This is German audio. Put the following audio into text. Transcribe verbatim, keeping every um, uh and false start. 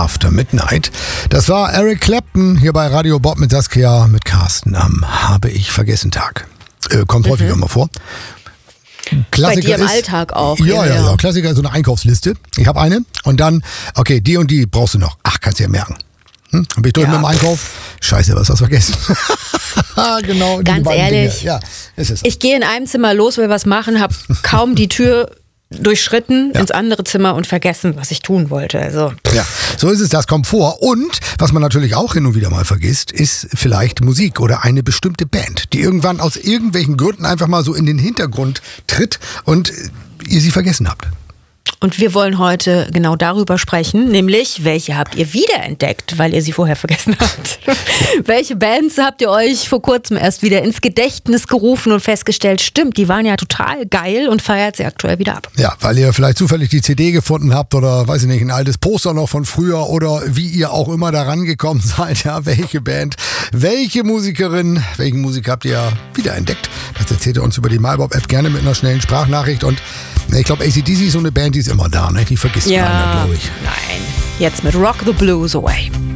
After Midnight. Das war Eric Clapton hier bei Radio Bob mit Saskia, mit Carsten am Habe ich vergessen Tag. Äh, kommt mhm. häufiger mal vor. Klassiker bei dir im ist, Alltag auch. Ja, ja, ja, ja. Klassiker ist so eine Einkaufsliste. Ich habe eine und dann, okay, die und die brauchst du noch. Ach, kannst du ja merken. Hm? Dann bin ich durch ja. mit dem Einkauf. Scheiße, was hast du vergessen? Genau. Ganz ehrlich, ja, ist es so. Ich gehe in einem Zimmer los, will was machen, habe kaum die Tür durchschritten ja. ins andere Zimmer und vergessen, was ich tun wollte. Also. Ja, so ist es, das kommt vor. Und was man natürlich auch hin und wieder mal vergisst, ist vielleicht Musik oder eine bestimmte Band, die irgendwann aus irgendwelchen Gründen einfach mal so in den Hintergrund tritt und ihr sie vergessen habt. Und wir wollen heute genau darüber sprechen, nämlich, welche habt ihr wiederentdeckt, weil ihr sie vorher vergessen habt? Welche Bands habt ihr euch vor kurzem erst wieder ins Gedächtnis gerufen und festgestellt, stimmt, die waren ja total geil und feiert sie aktuell wieder ab? Ja, weil ihr vielleicht zufällig die C D gefunden habt oder, weiß ich nicht, ein altes Poster noch von früher oder wie ihr auch immer da rangekommen seid. Ja, welche Band, welche Musikerin, welchen Musiker habt ihr wiederentdeckt? Das erzählt ihr uns über die MyBob-App gerne mit einer schnellen Sprachnachricht und ich glaube, A C D C ist so eine Band, die ist immer da, ne? Die vergisst ja, keiner, glaube ich. Nein, jetzt mit Rock the Blues Away.